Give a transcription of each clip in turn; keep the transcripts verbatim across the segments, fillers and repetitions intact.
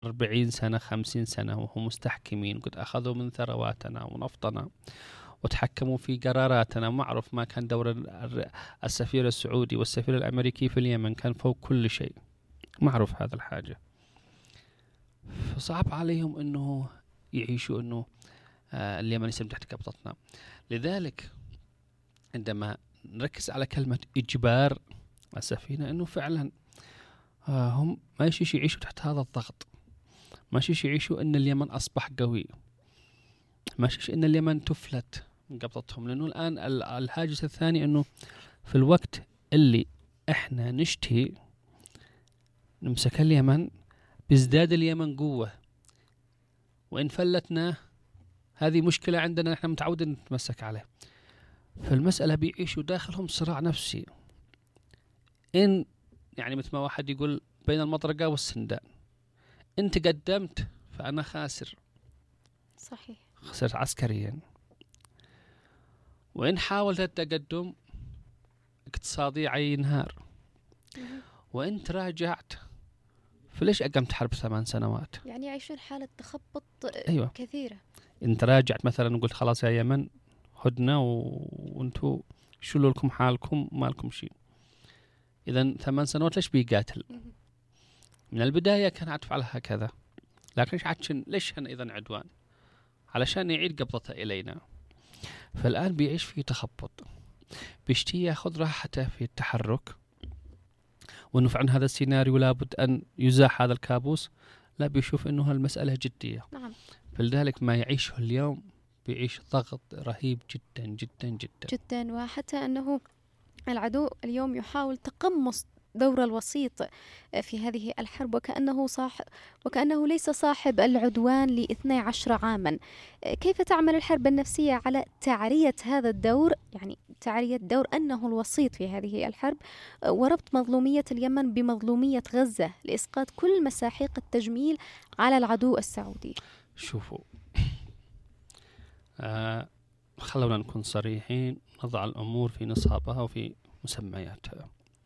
أربعين سنة خمسين سنة وهم مستحكمين، قد أخذوا من ثرواتنا ونفطنا وتحكموا في قراراتنا. معروف ما كان دور السفير السعودي والسفير الأمريكي في اليمن، كان فوق كل شيء، معروف هذا الحاجة. فصعب عليهم أنه يعيشوا أنه آه اليمن يسلم تحت قبضتنا. لذلك عندما نركز على كلمة إجبار السفينة، أنه فعلا آه هم ما يشيش يعيشوا تحت هذا الضغط، ما يشيش يعيشوا أن اليمن أصبح قوي، ما يشيش أن اليمن تفلت من قبضتهم. لأنه الآن الهاجس الثاني أنه في الوقت اللي إحنا نشتهي نمسك اليمن بيزداد اليمن قوة، وإن فلتنا هذه مشكلة عندنا نحن متعودين نتمسك عليه. فالمسألة بيعيشوا داخلهم صراع نفسي، إن يعني مثل ما واحد يقول بين المطرقة والسندان، إن تقدمت فأنا خاسر، صحيح، خسرت عسكريا، وإن حاولت التقدم اقتصادي ينهار، وإن تراجعت فليش أقمت حرب ثمان سنوات؟ يعني يعيشون حالة تخبط أيوة. كثيرة. إن تراجعت مثلا وقلت خلاص يا يمن هدنة وانتوا شلوا لكم حالكم ما لكم شيء، إذن ثمان سنوات ليش بيقاتل؟ من البداية كان عتفعل هكذا، لكن عشان ليش هن إذن عدوان؟ علشان يعيد قبضته إلينا. فالآن بيعيش في تخبط، بيشتي ياخذ راحته في التحرك، وأنه فعلا هذا السيناريو لابد أن يزاح هذا الكابوس، لا بيشوف أنه هالمسألة جدية. نعم. فلذلك ما يعيشه اليوم بيعيش ضغط رهيب جدا جدا جدا جدا. وحتى أنه العدو اليوم يحاول تقمص دور الوسيط في هذه الحرب، وكأنه صاحب وكأنه ليس صاحب العدوان لاثني عشر عاما. كيف تعمل الحرب النفسية على تعرية هذا الدور، يعني تعرية دور أنه الوسيط في هذه الحرب، وربط مظلومية اليمن بمظلومية غزة لإسقاط كل مساحيق التجميل على العدو السعودي؟ شوفوا، آه خلونا نكون صريحين، نضع الأمور في نصابها وفي مسمياتها.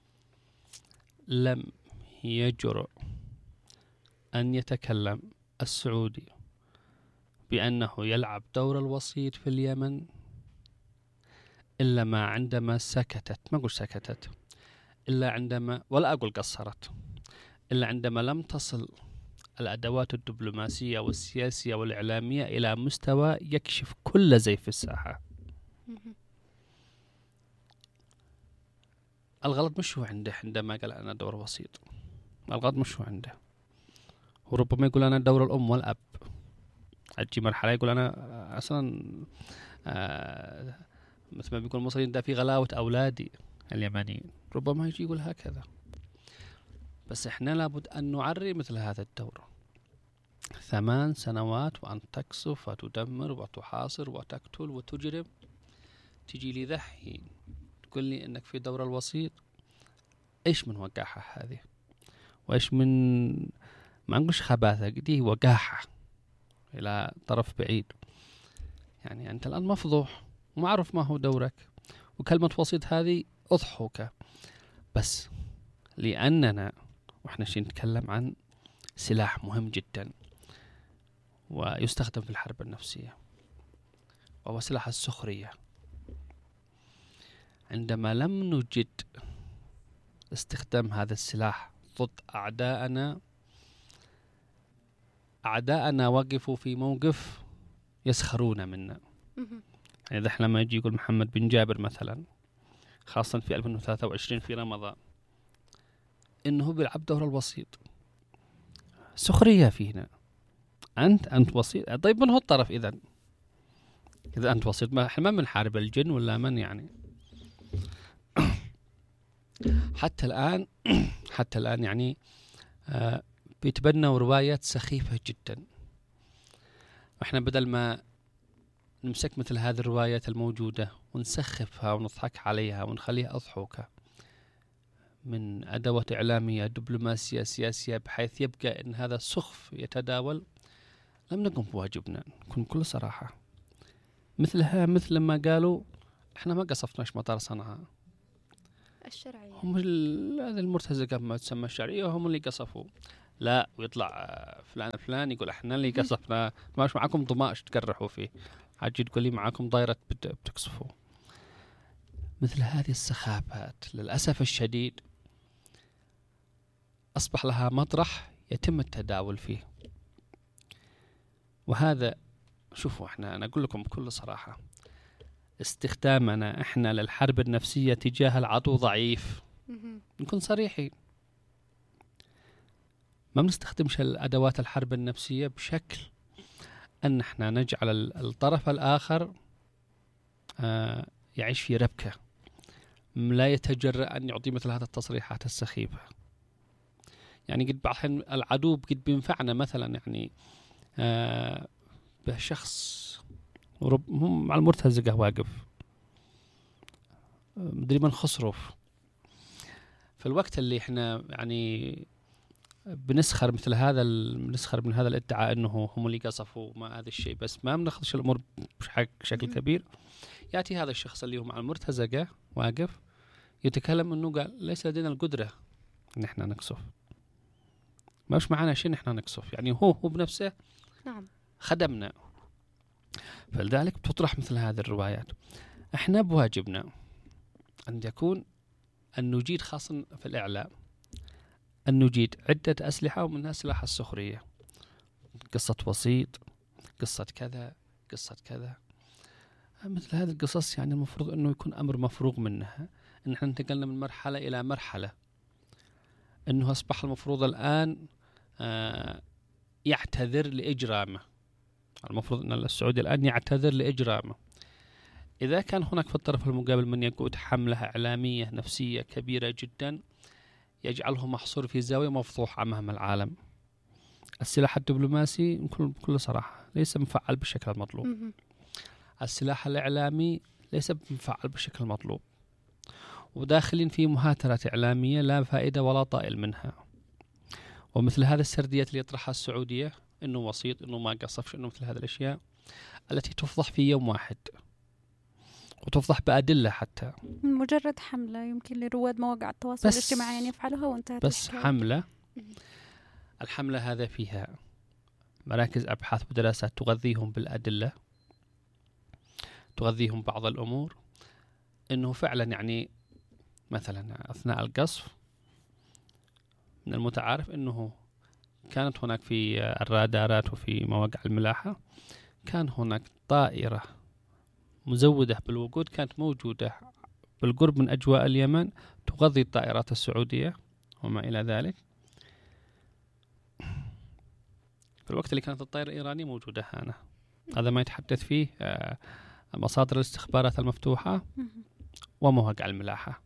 لم يجرؤ أن يتكلم السعودي بأنه يلعب دور الوسيط في اليمن إلا ما عندما سكتت، ما أقول سكتت، إلا عندما، ولا أقول قصرت، إلا عندما لم تصل الأدوات الدبلوماسية والسياسية والإعلامية إلى مستوى يكشف كل زيف الساحة. الغلط مش هو عنده عندما قال أنا دور وسيط، الغلط مش هو عنده، وربما يقول أنا دور الأم والأب. هتجي مرحلة يقول أنا أصلا آه مثل ما بيقول المصريين ده في غلاوة أولادي اليمنيين، ربما يجي يقول هكذا. بس إحنا لابد أن نعري مثل هذا الدور. ثمان سنوات وأن تقصف وتدمر وتحاصر وتقتل وتجرم، تجي لي ذحين تقول لي إنك في دور الوسيط. إيش من وقاحة هذه، وإيش من ما نقولش خباثة، دي وقاحة إلى طرف بعيد. يعني أنت الآن مفضوح ومعرف ما هو دورك، وكلمة وسيط هذه أضحوك بس لأننا وإحنا شي نتكلم عن سلاح مهم جدا ويستخدم في الحرب النفسية، وهو سلاح السخرية. عندما لم نجد استخدام هذا السلاح ضد أعدائنا، أعدائنا وقفوا في موقف يسخرون منا. يعني إذا إحنا لما يجي يقول محمد بن جابر مثلا، خاصة في ألفين وثلاثة وعشرين في رمضان، إنه بيلعب دور الوسيط، سخرية فينا. أنت أنت وسيط، طيب من هو الطرف إذا إذا أنت وسيط؟ ما إحنا ما بنحارب الجن ولا من يعني. حتى الآن حتى الآن يعني آه بيتبنوا روايات سخيفة جدا، وإحنا بدل ما نمسك مثل هذه الروايات الموجودة ونسخفها ونضحك عليها ونخليها أضحوكة من أدوات إعلامية دبلوماسية سياسية بحيث يبقى أن هذا السخف يتداول، لم نقم بواجبنا. نكون بكل صراحة مثلها مثل ما قالوا إحنا ما قصفناش مطار صنعاء، الشرعية هم هذه المرتزقة ما تسمى الشرعية هم اللي قصفوا. لا، ويطلع فلان الفلان يقول احنا اللي قصفنا، ماش معكم ضماش تقرحوا فيه، حاجي تقول لي معكم دايرة بتقصفوا. مثل هذه السخافات للأسف الشديد أصبح لها مطرح يتم التداول فيه. وهذا شوفوا احنا، أنا أقول لكم بكل صراحة، استخدامنا احنا للحرب النفسية تجاه العدو ضعيف. نكون صريحين، ما بنستخدمش الأدوات الحرب النفسية بشكل أن احنا نجعل الطرف الآخر آه يعيش في ربكة، لا يتجرأ أن يعطي مثل هذه التصريحات السخيفة. يعني قد بعض العدو قد بينفعنا مثلا، يعني آه بشخص هم مع المرتزقة واقف مدري من خسرف، في الوقت اللي احنا يعني بنسخر مثل هذا بنسخر من هذا الادعاء انه هم اللي قصفوا ما هذا الشيء، بس ما بناخذش الامور بشكل كبير. ياتي هذا الشخص اللي هو مع المرتزقة واقف يتكلم انه قال ليس لدينا القدرة ان احنا نقصف، ماش معنا شيء نحن نقصف، يعني هو هو بنفسه نعم خدمنا. فلذلك بتطرح مثل هذه الروايات. احنا بواجبنا ان يكون ان نجيد، خاصة في الاعلام، ان نجيد عدة اسلحة، ومنها سلاح السخرية، قصة وسيط، قصة كذا، قصة كذا. مثل هذه القصص يعني المفروض انه يكون امر مفروغ منها، ان احنا انتقلنا من مرحلة الى مرحلة، انه اصبح المفروض الان آه يعتذر لإجرامه. المفروض أن السعودي الآن يعتذر لإجرامه. إذا كان هناك في الطرف المقابل من يقود حملة إعلامية نفسية كبيرة جدا يجعله محصور في زاوية مفضوحة أمام العالم، السلاح الدبلوماسي بكل صراحة ليس مفعل بالشكل المطلوب، السلاح الإعلامي ليس مفعل بالشكل المطلوب، وداخلين في مهاترة إعلامية لا فائدة ولا طائل منها. ومثل هذه السرديات اللي يطرحها السعودية إنه وسيط، إنه ما قصفش، إنه مثل هذه الأشياء التي تفضح في يوم واحد وتفضح بأدلة، حتى مجرد حملة يمكن لرواد مواقع التواصل الاجتماعي أن يفعلوها وانتهت بس الحكاية. حملة. الحملة هذا فيها مراكز أبحاث ودراسات تغذيهم بالأدلة، تغذيهم بعض الأمور، إنه فعلا يعني مثلا أثناء القصف من المتعارف إنه كانت هناك في الرادارات وفي مواقع الملاحة كان هناك طائرة مزودة بالوقود كانت موجودة بالقرب من أجواء اليمن تغذي الطائرات السعودية وما إلى ذلك، في الوقت اللي كانت الطائرة الإيرانية موجودة هنا. هذا ما يتحدث فيه مصادر الاستخبارات المفتوحة ومواقع الملاحة.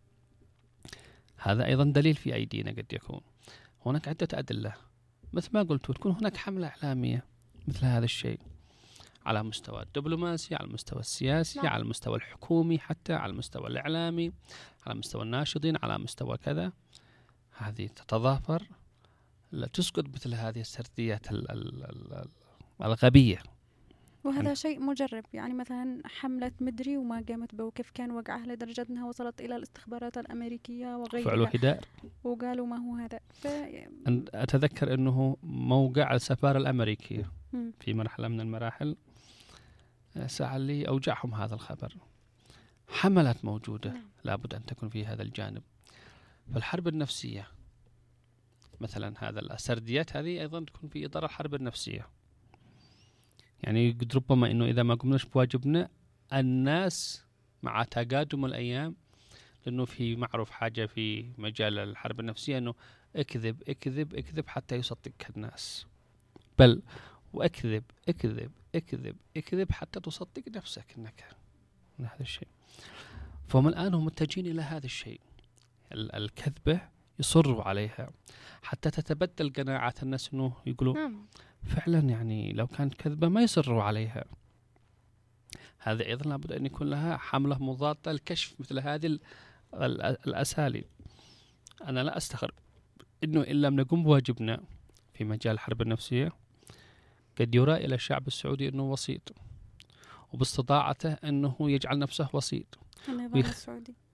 هذا أيضا دليل في أيدينا. قد يكون هناك عدة أدلة مثل ما قلت، وتكون هناك حملة إعلامية مثل هذا الشيء على مستوى الدبلوماسي، على المستوى السياسي، نعم. على المستوى الحكومي، حتى على المستوى الإعلامي، على مستوى الناشطين، على مستوى كذا. هذه تتضافر لا تسقط مثل هذه السرديات الغبية. وهذا شيء مجرب، يعني مثلا حملة مدري وما قامت به وكيف كان وقعها لدرجة أنها وصلت إلى الاستخبارات الأمريكية وغيرها، فعلوا حدار وقالوا ما هو هذا. ف... أتذكر أنه موقع السفارة الأمريكية م. في مرحلة من المراحل ساعة اللي أوجعهم هذا الخبر. حملات موجودة لابد أن تكون في هذا الجانب. فالحرب النفسية مثلا هذا السرديات هذه أيضا تكون في إطار الحرب النفسية. يعني قد ربما أنه إذا ما قمناش بواجبنا الناس مع تقادم الأيام، لأنه في معروف حاجة في مجال الحرب النفسية أنه اكذب اكذب اكذب حتى يصدقك الناس، بل واكذب اكذب اكذب اكذب حتى تصدق نفسك انك هذا الشيء. فهم الآن هم متجهين إلى هذا الشيء، الكذبة يصروا عليها حتى تتبدل قناعات الناس أنه يقولوا نعم. فعلا يعني لو كانت كذبة ما يصروا عليها. هذا أيضا لابد أن يكون لها حملة مضادة لكشف مثل هذه الأساليب. أنا لا أستغرب أنه إن لم نقوم بواجبنا في مجال الحرب النفسية قد يرى إلى الشعب السعودي أنه وسيط، وباستطاعته أنه يجعل نفسه وسيط. النظام ويخ... السعودي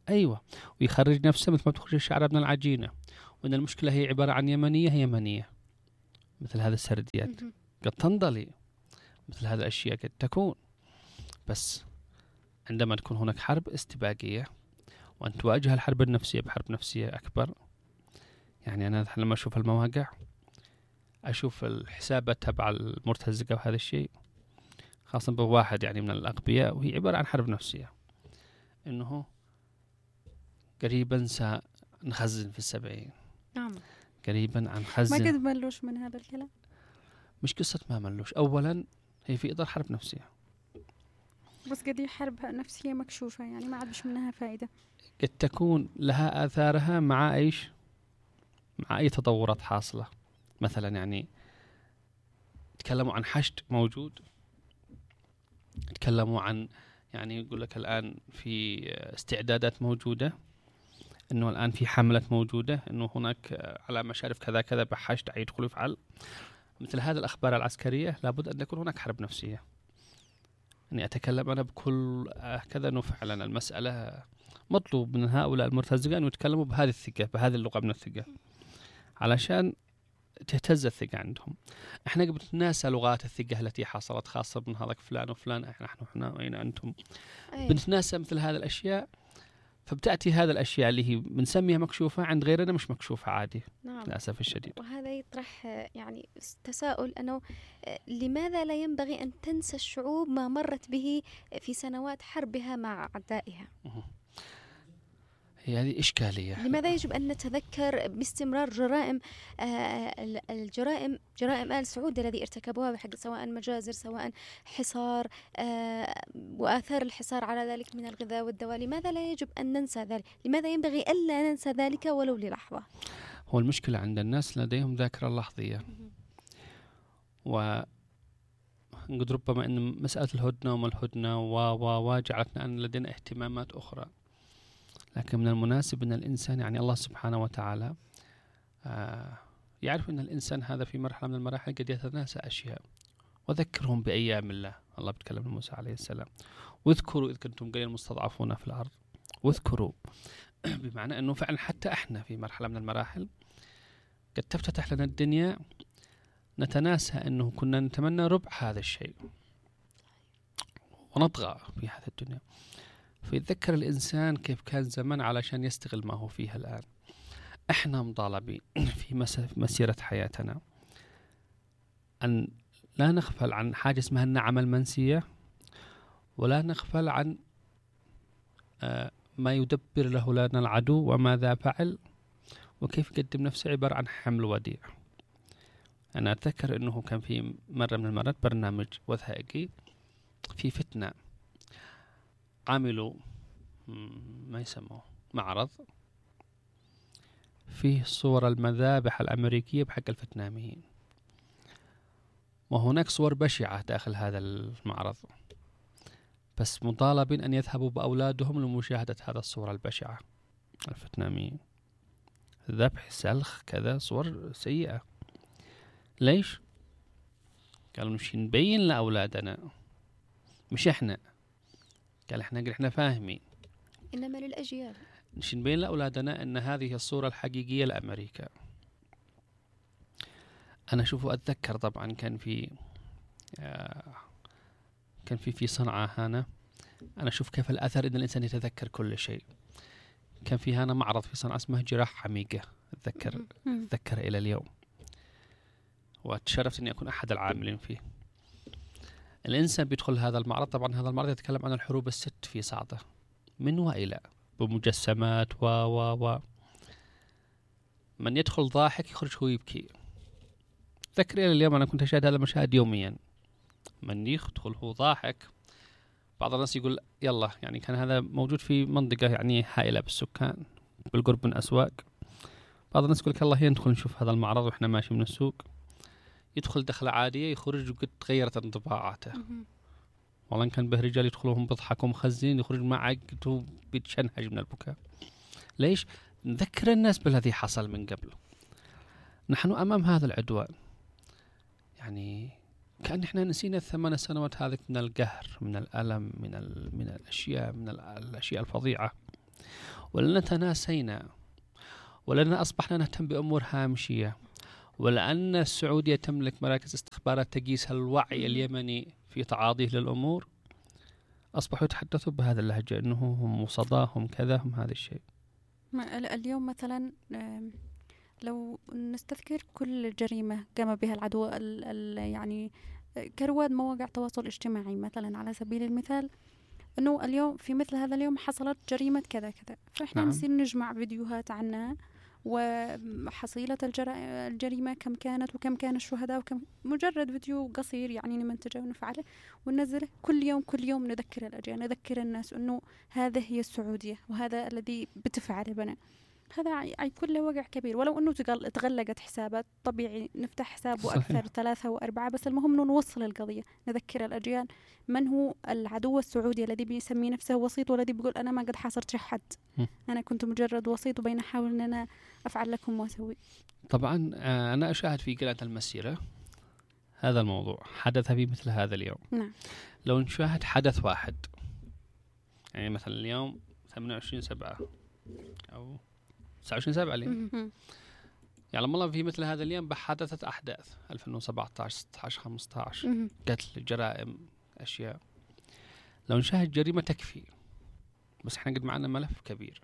أيوة، ويخرج نفسه مثل ما تخرج الشعرة من العجينة، وأن المشكلة هي عبارة عن يمنية هي يمنية. مثل هذه السرديات مهم. قد تنضلي، مثل هذه الأشياء قد تكون، بس عندما تكون هناك حرب استباقية وأن تواجه الحرب النفسية بحرب نفسية أكبر. يعني أنا لما أشوف المواقع أشوف الحسابات تبع المرتزقة وهذا الشيء، خاصة بواحد يعني من الأغبياء، وهي عبارة عن حرب نفسية، إنه قريبا سنخزن في السبعين، نعم. قريبا عن ما خزن. قد ملوش من هذا الكلام. مش قصة ما ملوش، أولا هي في إطار حرب نفسية، بس قد حرب نفسية مكشوفة، يعني ما عاد بش منها فائدة. قد تكون لها آثارها مع إيش، مع أي تطورات حاصلة. مثلا يعني تكلموا عن حشد موجود، تكلموا عن يعني يقول لك الآن في استعدادات موجودة، إنه الآن في حملة موجودة، إنه هناك على مشارف كذا كذا بحشد يدخل يفعل مثل هذه الأخبار العسكرية. لابد أن يكون هناك حرب نفسية. يعني أتكلم أنا بكل كذا أنه فعلا المسألة مطلوب من هؤلاء المرتزقة أن يتكلموا بهذه الثقة، بهذه اللغة من الثقة، علشان تهتز الثقة عندهم. احنا قبل ننسى لغات الثقة التي حصلت، خاصة من هذاك فلان وفلان، احنا نحن هنا أين أنتم، أيه. بنتناسى مثل هذه الأشياء، فبتأتي هذه الأشياء اللي هي بنسميها مكشوفة عند غيرنا مش مكشوفة عادي. نعم. للأسف الشديد. وهذا يطرح آه، يعني تساؤل أنه آه، لماذا لا ينبغي أن تنسى الشعوب ما مرت به في سنوات حربها مع أعدائها؟ هي هذه إشكالية. لماذا يجب أن نتذكر باستمرار جرائم آه، ال- الجرائم جرائم آل سعود الذي ارتكبوها بحق، سواء مجازر سواء حصار آه، وآثار الحصار على ذلك من الغذاء والدواء؟ لماذا لا يجب أن ننسى ذلك؟ لماذا ينبغي ألا ننسى ذلك ولو للحظة؟ هو المشكلة عند الناس لديهم ذاكرة لحظية، و قد ربما أن مسألة الهدنة وما الهدنة و و و جعلتنا أن لدينا اهتمامات أخرى. لكن من المناسب أن الإنسان، يعني الله سبحانه وتعالى آه يعرف أن الإنسان هذا في مرحلة من المراحل قد يتناسى أشياء. وذكرهم بأيام الله، الله بيتكلم لموسى عليه السلام، واذكروا إذ كنتم قليلا مستضعفون في الأرض، واذكروا بمعنى أنه فعلا حتى إحنا في مرحلة من المراحل قد تفتتح لنا الدنيا نتناسى أنه كنا نتمنى ربع هذا الشيء ونطغى في هذه الدنيا. فيتذكر الإنسان كيف كان زمان علشان يستغل ما هو فيها الآن. إحنا مطالبين في مسيرة حياتنا أن لا نغفل عن حاجة اسمها النعم المنسية، ولا نغفل عن آه ما يدبر له لنا العدو وماذا فعل وكيف يقدم نفسه عبارة عن حمل وديع. أنا أتذكر أنه كان في مرة من المرات برنامج وثائقي في فتنة، عملوا ما يسموه معرض فيه صور المذابح الأمريكية بحق الفيتناميين، وهناك صور بشعة داخل هذا المعرض، بس مطالبين أن يذهبوا بأولادهم لمشاهدة هذا الصور البشعة الفيتناميين، ذبح سلخ كذا، صور سيئة. ليش؟ قالوا مش نبين لأولادنا، مش إحنا، قال إحنا قال إحنا فاهمين، إنما للأجيال، مش نبين لأولادنا أن هذه الصورة الحقيقية لأمريكا. أنا شوفوا أتذكر طبعا كان في آه كان في في صنعاء هنا، أنا أشوف كيف الأثر إن الإنسان يتذكر كل شيء. كان في هنا معرض في صنعاء اسمه جراح عميقة، أتذكر أتذكر إلى اليوم، وتشرفت أني أكون أحد العاملين فيه. الإنسان بيدخل هذا المعرض، طبعا هذا المعرض يتكلم عن الحروب الست في صعدة من وإلى، بمجسمات و و و من يدخل ضاحك يخرج هو يبكي. تذكر إلى اليوم أنا كنت أشاهد هذا المشاهد يوميا، من يدخل هو ضاحك. بعض الناس يقول يلا، يعني كان هذا موجود في منطقة يعني هائلة بالسكان بالقرب من أسواق. بعض الناس يقول لك الله يندخل نشوف هذا المعرض وإحنا ماشي من السوق، يدخل دخلة عادية يخرج وقد تغيرت انطباعاته. والله إن كان به رجال يدخلوهم بيضحكوا مخزين، يخرج معه قد بيتشنهج من البكاء. ليش؟ نذكر الناس بالذي حصل من قبل. نحن أمام هذا العدوان، يعني كأن إحنا نسينا الثمان سنوات هذه من القهر، من الألم، من ال... من الأشياء من ال... الأشياء الفظيعة. ولأننا تناسينا، ولأننا أصبحنا نهتم بأمور هامشية، ولأن السعودية تملك مراكز استخبارات تقيس الوعي اليمني في تعاطيه للأمور، أصبحوا يتحدثوا بهذا اللهجة أنه هم صداهم كذا هم هذا الشيء. اليوم مثلا لو نستذكر كل جريمة قام بها العدو ال ال يعني كرواد مواقع التواصل الاجتماعي مثلا على سبيل المثال، أنه اليوم في مثل هذا اليوم حصلت جريمة كذا كذا، فإحنا نعم. نصير نجمع فيديوهات عنها وحصيلة الجريمة كم كانت وكم كان الشهداء، وكم مجرد فيديو قصير يعني نمنتجه ونفعله وننزله كل يوم كل يوم، نذكر الأجيال نذكر الناس أنه هذا هي السعودية وهذا الذي بتفعله بنا. هذا يكون له وقع كبير، ولو أنه تغلقت حسابات طبيعي نفتح حساب وأكثر ثلاثة وأربعة، بس المهم أنه نوصل القضية، نذكر الأجيال من هو العدو السعودي الذي بيسمي نفسه وسيط، والذي بيقول أنا ما قد حاصرت حد، أنا كنت مجرد وسيط وبين أحاول أن أنا أفعل لكم وأسوي. طبعا أنا أشاهد في قناة المسيرة هذا الموضوع حدث في مثل هذا اليوم. نعم. لو نشاهد حدث واحد، يعني مثلا اليوم ثمانية وعشرين سبعة أو تسعة وعشرين سبعة اليوم، يعلم الله في مثل هذا اليوم بحدثت أحداث ألفين وسبعة عشر ستة عشر خمسة عشر، قتل، جرائم، أشياء. لو نشاهد جريمة تكفي، بس احنا قد معنا ملف كبير،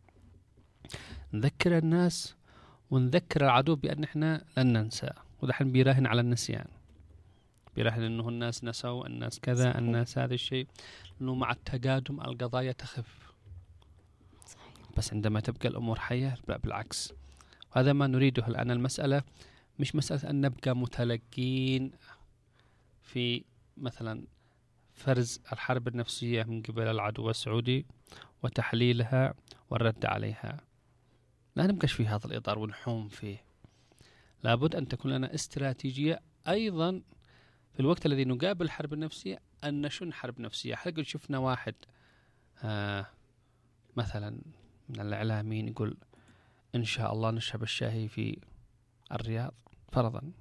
نذكر الناس ونذكر العدو بأن احنا لن ننسى، ودحين بيراهن على النسيان، بيراهن انه الناس نسوا، الناس كذا، صحيح. الناس هذا الشيء، انه مع التقادم القضايا تخف، صحيح. بس عندما تبقى الامور حية بالعكس، وهذا ما نريده الآن. المسألة مش مسألة أن نبقى متلقين في مثلا فرز الحرب النفسية من قبل العدو السعودي وتحليلها والرد عليها، لا نبقاش في هذا الإطار ونحوم فيه. لابد أن تكون لنا استراتيجية أيضا في الوقت الذي نقابل الحرب النفسية، أن نشن حرب نفسية. حقا شفنا واحد آه مثلا من الإعلاميين يقول إن شاء الله نشرب الشاهي في الرياض فرضا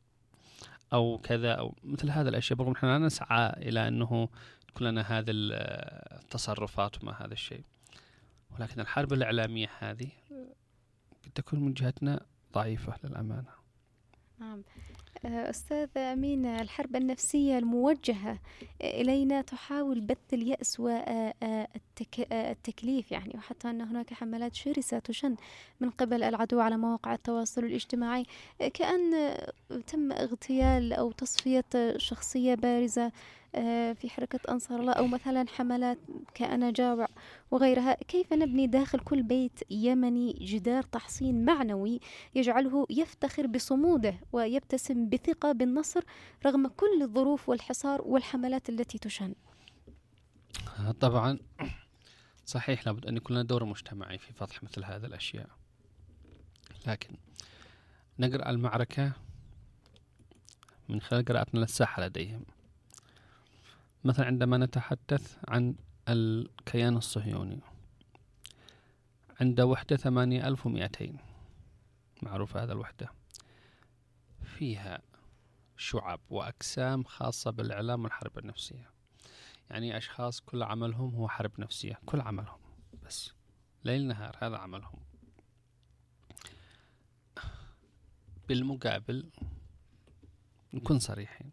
أو كذا، أو مثل هذا الأشياء، برغم نحن لا نسعى إلى أنه تكون لنا هذه التصرفات وما هذا الشيء، ولكن الحرب الإعلامية هذه قد تكون من جهتنا ضعيفة للأمانة. نعم أستاذ أمين، الحرب النفسية الموجهة إلينا تحاول بث اليأس والتكليف يعني، وحتى أن هناك حملات شرسة تشن من قبل العدو على مواقع التواصل الاجتماعي، كأن تم اغتيال أو تصفية شخصية بارزة في حركة أنصار الله، أو مثلا حملات كأنا جاوع وغيرها. كيف نبني داخل كل بيت يمني جدار تحصين معنوي يجعله يفتخر بصموده ويبتسم بثقة بالنصر رغم كل الظروف والحصار والحملات التي تشن؟ طبعا صحيح، لابد أن يكون لنا دور مجتمعي في فتح مثل هذه الأشياء، لكن نقرأ المعركة من خلال قراءتنا للساحة لديهم. مثلا عندما نتحدث عن الكيان الصهيوني، عند وحدة ثمانية ألف ومئتين، معروف هذا الوحدة، فيها شعب وأقسام خاصة بالإعلام والحرب النفسية، يعني أشخاص كل عملهم هو حرب نفسية، كل عملهم بس ليل نهار هذا عملهم. بالمقابل نكون صريحين،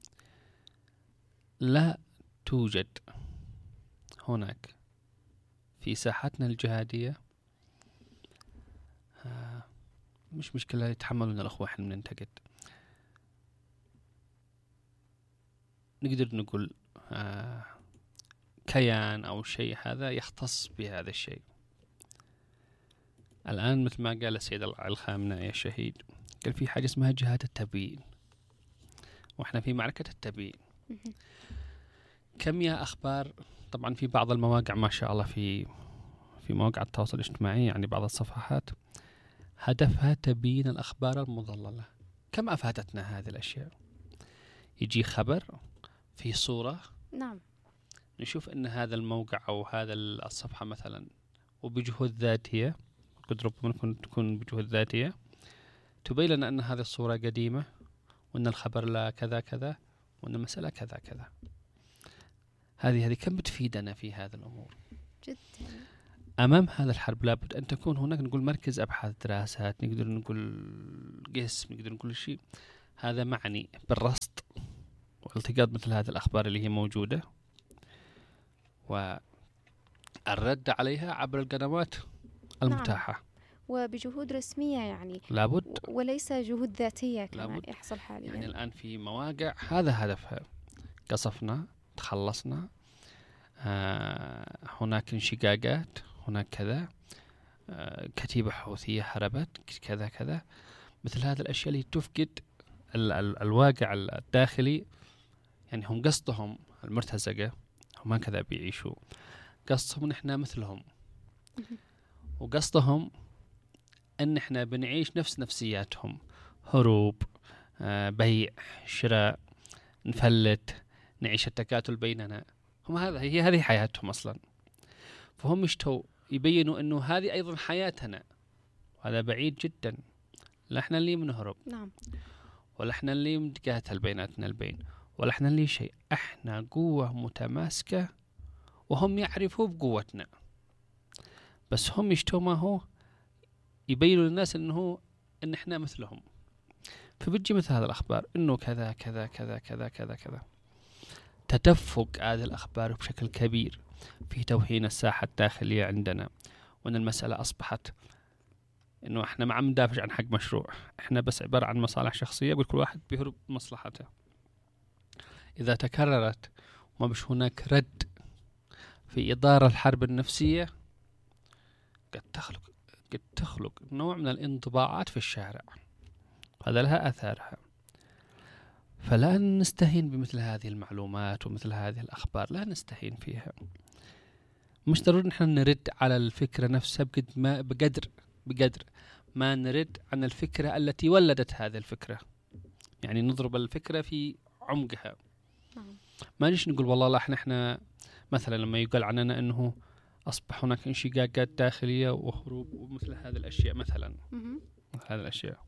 لا توجد هناك في ساحتنا الجهادية آه مش مشكلة يتحملون الأخوة، احنا بننتقد، نقدر نقول آه كيان أو شيء هذا يختص بهذا الشيء. الآن مثل ما قال السيد الخامنئي الشهيد، قال في حاجة اسمها جهاد التبيين، وإحنا في معركة التبيين. كم يا أخبار، طبعا في بعض المواقع ما شاء الله في في مواقع التواصل الاجتماعي، يعني بعض الصفحات هدفها تبيين الأخبار المضللة. كم أفادتنا هذه الأشياء؟ يجي خبر في صورة، نعم، نشوف أن هذا الموقع أو هذا الصفحة مثلا وبجهود ذاتية، قد ربما تكون بجهود ذاتية تبين لنا أن هذه الصورة قديمة، وأن الخبر لا كذا كذا، وأن المسألة كذا كذا. هذه هذه كم بتفيدنا في هذا الأمور جدا. أمام هذا الحرب لابد أن تكون هناك نقول مركز أبحاث دراسات، نقدر نقول قسم، نقدر نقول شيء هذا معني بالرصد والتقاط مثل هذه الأخبار اللي هي موجودة والرد عليها عبر القنوات المتاحة. نعم. وبجهود رسمية يعني لابد، وليس جهود ذاتية كما لابد. يحصل حاليا. يعني الآن في مواقع هذا هدفها، قصفنا، تخلصنا، آه هناك انشقاقات، هناك كذا، آه كتيبة حوثية هربت، كذا كذا، مثل هذه الأشياء اللي تفقد ال ال الواقع الداخلي. يعني هم قصدهم المرتزقة هم هكذا بيعيشوا، قصدهم نحن مثلهم، وقصدهم أن احنا بنعيش نفس نفسياتهم، هروب، آه بيع، شراء، نفلت، نعيش التكاتل بيننا. هم هذا هي هذه حياتهم أصلا، فهم يشتوا يبينوا أنه هذه أيضا حياتنا، وهذا بعيد جدا. لا احنا اللي بنهرب، نعم، ولا احنا اللي بنتقاتل بيناتنا البين، ولا احنا اللي شيء، احنا قوة متماسكة وهم يعرفوا بقوتنا، بس هم يشتوا ما هو يبينوا للناس انه ان احنا مثلهم. فبتجي مثل هذا الاخبار انه كذا كذا كذا كذا كذا كذا، تدفق هذه الاخبار بشكل كبير في توهين الساحة الداخلية عندنا، وان المسألة اصبحت انه احنا ما عم ندافع عن حق مشروع، احنا بس عبارة عن مصالح شخصية، يقول كل واحد بيهرب مصلحته. اذا تكررت وما بش هناك رد في إدارة الحرب النفسية، قد تخلق قد تخلق نوع من الانطباعات في الشارع، هذا لها أثارها. فلا نستهين بمثل هذه المعلومات ومثل هذه الأخبار، لا نستهين فيها. مش ضروري نحن نرد على الفكرة نفسها بقد ما بقدر بقدر ما نرد عن الفكرة التي ولدت هذه الفكرة، يعني نضرب الفكرة في عمقها. ما نجي نقول والله لا احنا احنا مثلا لما يقال عننا انه اصبح هناك انشقاقات داخليه وهروب ومثل هذه الاشياء، مثلا مثل هذه الاشياء،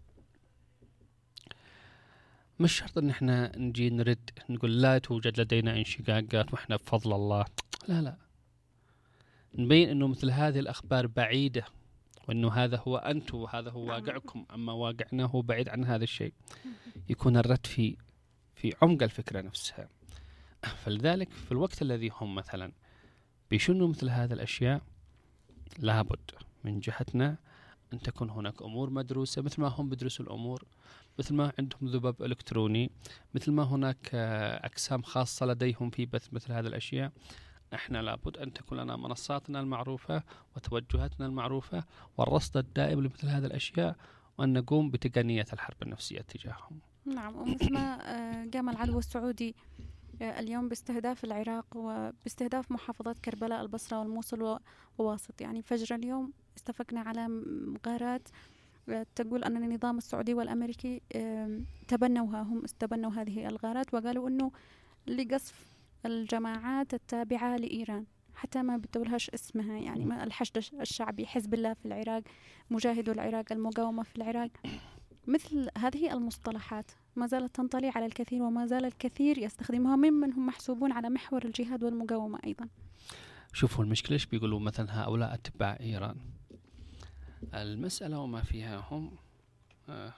مش شرط ان احنا نجي نرد نقول لا توجد لدينا انشقاقات واحنا بفضل الله، لا لا، نبين انه مثل هذه الاخبار بعيده، وانه هذا هو انتم وهذا هو واقعكم، اما واقعنا هو بعيد عن هذا الشيء. يكون الرد في في عمق الفكره نفسها. فلذلك في الوقت الذي هم مثلا بيشنوا مثل هذه الأشياء، لابد من جهتنا أن تكون هناك أمور مدروسة، مثل ما هم بدرسوا الأمور، مثل ما عندهم ذباب إلكتروني، مثل ما هناك أقسام خاصة لديهم في بث مثل هذه الأشياء. احنا لابد أن تكون لنا منصاتنا المعروفة وتوجهاتنا المعروفة والرصد الدائم لمثل هذه الأشياء، وأن نقوم بتقنية الحرب النفسية تجاههم. نعم. ومثل ما قام العدو السعودي اليوم باستهداف العراق وباستهداف محافظات كربلاء، البصرة والموصل وواسط، يعني فجر اليوم استفقنا على غارات تقول أن النظام السعودي والأمريكي تبنوها، هم استبنوا هذه الغارات وقالوا أنه لقصف الجماعات التابعة لإيران، حتى ما بتقولهاش اسمها، يعني الحشد الشعبي، حزب الله في العراق، مجاهدو العراق، المقاومة في العراق. مثل هذه المصطلحات ما زالت تنطلي على الكثير، وما زال الكثير يستخدمها ممن هم محسوبون على محور الجهاد والمقاومة أيضا. شوفوا المشكلة إيش بيقولوا مثلا هؤلاء أتباع إيران، المسألة وما فيها هم آه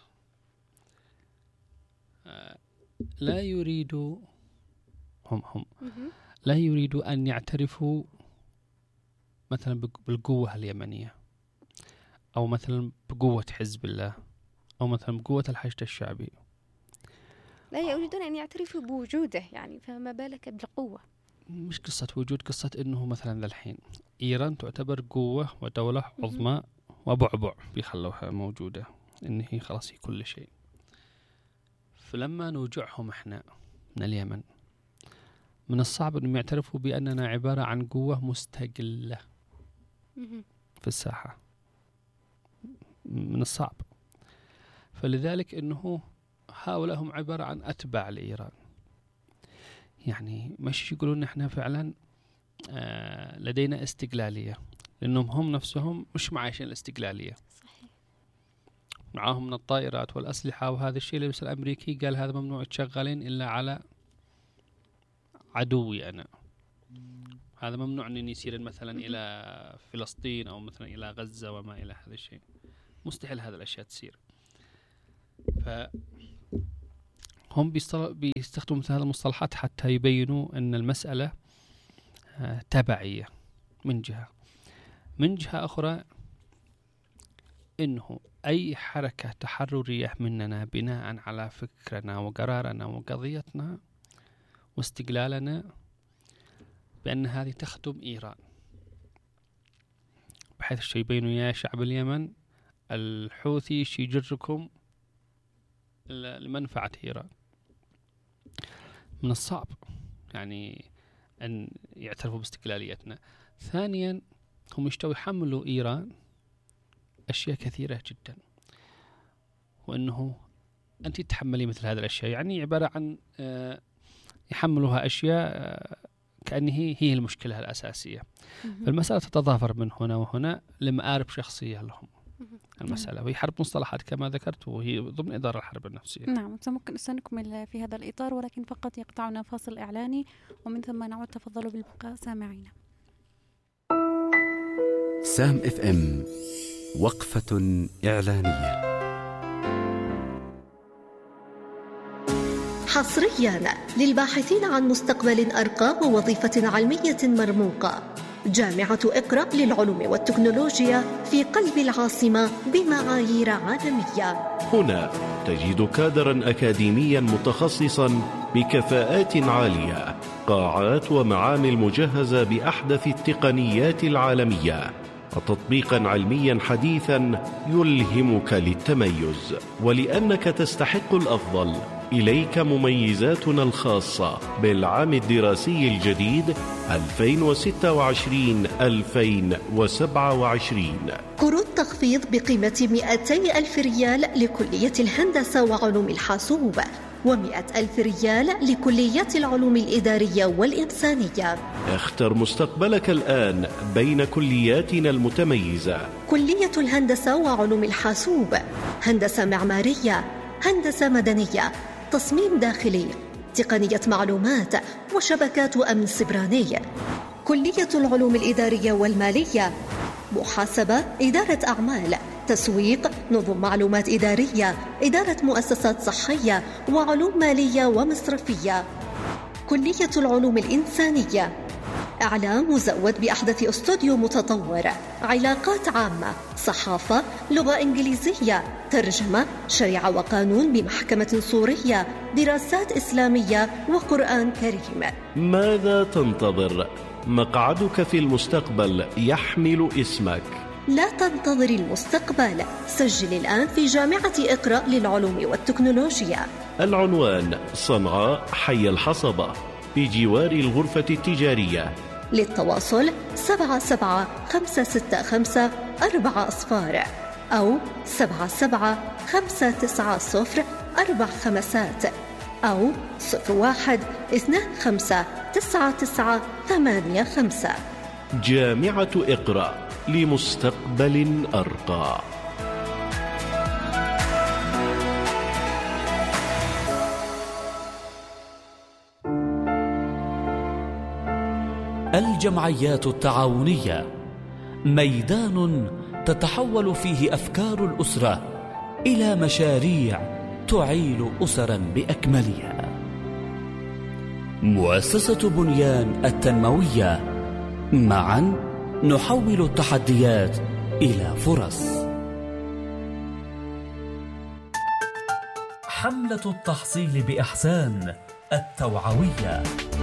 آه لا يريدوا هم هم لا يريدوا أن يعترفوا مثلا بالقوة اليمنية، أو مثلا بقوة حزب الله، أو مثلا بقوة الحشد الشعبي. لا يريدون أن يعترفوا بوجوده، يعني فما بالك بالقوة. مش قصة وجود، قصة إنه مثلا للحين إيران تعتبر قوة ودولة عظمى وبعبع بيخلوها موجودة، إن هي خلاص هي كل شيء. فلما نوجعهم إحنا من اليمن، من الصعب إنهم يعترفوا بأننا عبارة عن قوة مستقلة في الساحة، من الصعب. فلذلك إنه هؤلاء هم عبارة عن أتباع لإيران، يعني مش يقولون إحنا فعلا آه لدينا استقلالية، لأنهم هم نفسهم مش معايشين الاستقلالية. صحيح. معاهم من الطائرات والأسلحة وهذا الشيء اللي بس الأمريكي قال هذا ممنوع تشغلين إلا على عدوي أنا، هذا ممنوع أن يسير مثلا إلى فلسطين أو مثلا إلى غزة وما إلى هذا الشيء، مستحيل هذا الأشياء تسير. فهم بيستخدموا مثل هذه المصطلحات حتى يبينوا أن المسألة تبعية من جهة. من جهة أخرى إنه أي حركة تحررية مننا بناء على فكرنا وقرارنا وقضيتنا واستقلالنا بأن هذه تخدم إيران، بحيث الشيء يبينوا يا شعب اليمن الحوثي شي يجركم لمنفعة إيران. من الصعب يعني أن يعترفوا باستقلاليتنا. ثانيا هم يشتوا يحملوا إيران أشياء كثيرة جدا، وأنه أنت تتحملي مثل هذه الأشياء، يعني عبارة عن يحملوها أشياء كأنه هي المشكلة الأساسية. فالمسألة تتضافر من هنا وهنا لمآرب شخصية لهم المسألة، وهي حرب مصطلحات كما ذكرت، وهي ضمن إدارة الحرب النفسية. نعم، ممكن سنكمل في هذا الإطار، ولكن فقط يقطعنا فاصل إعلاني ومن ثم نعود. تفضلوا بالبقاء سامعين. سام اف ام، وقفة إعلانية. حصريا للباحثين عن مستقبل أرقى ووظيفة علمية مرموقة، جامعة إقرأ للعلوم والتكنولوجيا في قلب العاصمة بمعايير عالمية. هنا تجد كادرا أكاديميا متخصصا بكفاءات عالية، قاعات ومعامل مجهزة بأحدث التقنيات العالمية، وتطبيقا علميا حديثا يلهمك للتميز. ولأنك تستحق الأفضل، إليك مميزاتنا الخاصة بالعام الدراسي الجديد ألفين وستة وعشرين ألفين وسبعة وعشرين. قروض تخفيض بقيمة مئتي ألف ريال لكلية الهندسة وعلوم الحاسوب، ومئة ألف ريال لكليات العلوم الإدارية والإنسانية. اختر مستقبلك الآن بين كلياتنا المتميزة: كلية الهندسة وعلوم الحاسوب، هندسة معمارية، هندسة مدنية، تصميم داخلي، تقنية معلومات وشبكات أمن سبراني. كلية العلوم الإدارية والمالية، محاسبة، إدارة أعمال، تسويق، نظم معلومات إدارية، إدارة مؤسسات صحية، وعلوم مالية ومصرفية. كلية العلوم الإنسانية، إعلام مزود بأحدث استوديو متطور، علاقات عامة، صحافة، لغة إنجليزية، ترجمة، شريعة وقانون بمحكمة سورية، دراسات إسلامية وقرآن كريم. ماذا تنتظر؟ مقعدك في المستقبل يحمل اسمك. لا تنتظر المستقبل، سجل الآن في جامعة إقرأ للعلوم والتكنولوجيا. العنوان: صنعاء، حي الحصبة، بجوار الغرفة التجارية. للتواصل سبعة سبعة خمسة ستة خمسة أربعة أصفار أو سبعة سبعة خمسة تسعة صفر أربع خمسات أو صفر واحد اثنان خمسة تسعة تسعة ثمانية خمسة. جامعة إقرأ، لمستقبل أرقى. الجمعيات التعاونية، ميدان تتحول فيه أفكار الأسرة إلى مشاريع تعيل أسرا بأكملها. مؤسسة بنيان التنموية، معا نحول التحديات إلى فرص. حملة التحصيل بإحسان التوعوية.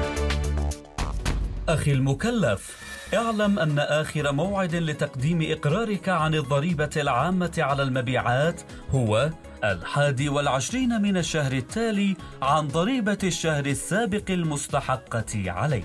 أخي المكلف، اعلم أن آخر موعد لتقديم إقرارك عن الضريبة العامة على المبيعات هو الحادي والعشرين من الشهر التالي عن ضريبة الشهر السابق المستحقة عليك.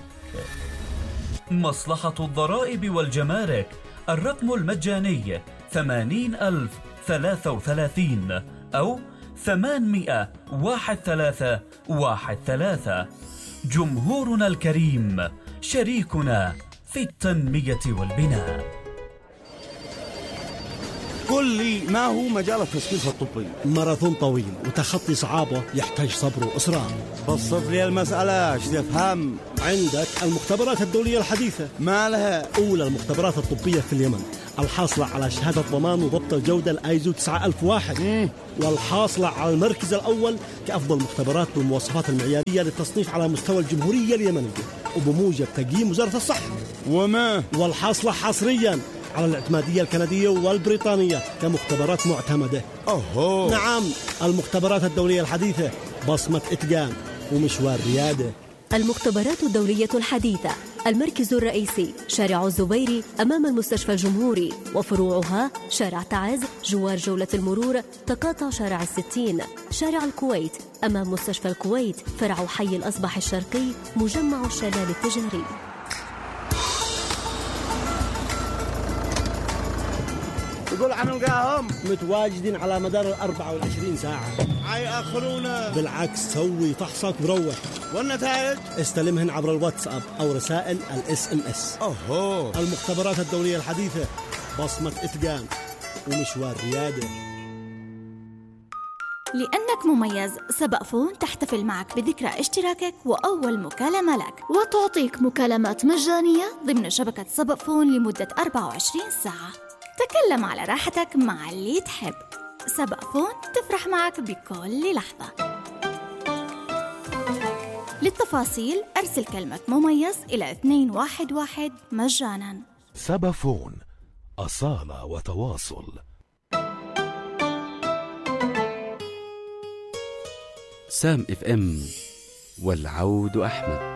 مصلحة الضرائب والجمارك، الرقم المجاني ثمانين ألف ثلاثة وثلاثين أو ثمانمائة واحد ثلاثة واحد ثلاثة. جمهورنا الكريم، شريكنا في التنمية والبناء. قل لي ما هو مجال التثقيف الطبي؟ ماراثون طويل وتخطي صعابه يحتاج صبر وإصرار. بسط لي المسألة ايش تفهم. عندك المختبرات الدولية الحديثة، ما لها؟ أولى المختبرات الطبية في اليمن، الحاصلة على شهادة ضمان وضبط الجودة الآيزو تسعة ألف وواحد، مم. والحاصلة على المركز الأول كأفضل مختبرات بالمواصفات المعيارية للتصنيف على مستوى الجمهورية اليمنية وبموجب تقييم وزارة الصحة. وما والحاصلة حصريا على الاعتمادية الكندية والبريطانية كمختبرات معتمدة. أوهو. نعم، المختبرات الدولية الحديثة، بصمة إتقان ومشوار ريادة. المختبرات الدولية الحديثة، المركز الرئيسي شارع الزبيري أمام المستشفى الجمهوري، وفروعها شارع تعز جوار جولة المرور تقاطع شارع الستين، شارع الكويت أمام مستشفى الكويت، فرع حي الأصبح الشرقي مجمع الشلال التجاري. يقول عن نلقاهم متواجدين على مدار الأربعة والعشرين ساعة. حيأخرونا. بالعكس، سوي فحصك وروح. والنتائج استلمهن عبر الواتساب أو رسائل الاس ام اس. أوهو. المختبرات الدولية الحديثة، بصمة إتقان ومشوار ريادة. لأنك مميز، سبق فون تحتفل معك بذكرى اشتراكك وأول مكالمة لك، وتعطيك مكالمات مجانية ضمن شبكة سبق فون لمدة أربعة وعشرين ساعة. تكلم على راحتك مع اللي تحب. سبق فون تفرح معك بكل لحظة. للتفاصيل أرسل كلمة مميز إلى اثنين واحد واحد مجانا. سبق فون، أصالة وتواصل. سام اف ام والعود أحمد.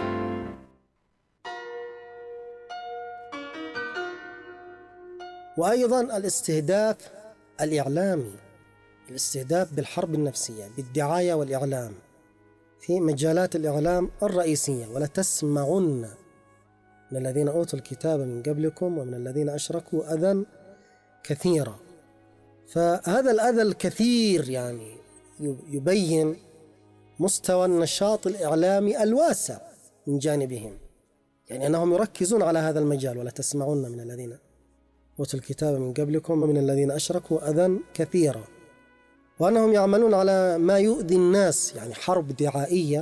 وأيضا الاستهداف الإعلامي، الاستهداف بالحرب النفسية بالدعاية والإعلام في مجالات الإعلام الرئيسية. ولتسمعن من الذين أوتوا الكتاب من قبلكم ومن الذين أشركوا أذى كثيرا. فهذا الأذى الكثير يعني يبين مستوى النشاط الإعلامي الواسع من جانبهم، يعني أنهم يركزون على هذا المجال. ولتسمعن من الذين أوتوا الكتاب من قبلكم ومن الذين أشركوا أذى كثيرا، وأنهم يعملون على ما يؤذي الناس، يعني حرب دعائية